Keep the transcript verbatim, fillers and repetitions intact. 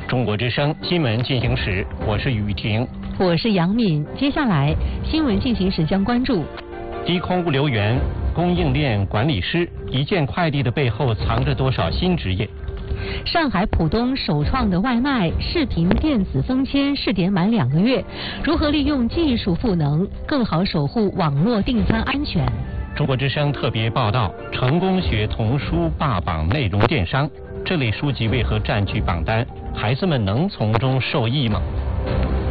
中国之声新闻进行时，我是雨婷， 我是杨敏。接下来新闻进行时将关注： 低空物流员、供应链管理师，一件快递的背后藏着多少新职业？ 上海浦东首创的外卖视频电子封签试点满两个月，如何利用技术赋能，更好守护网络订餐安全？ 中国之声特别报道：成功学童书霸榜内容电商，这类书籍为何占据榜单？孩子们能从中受益吗？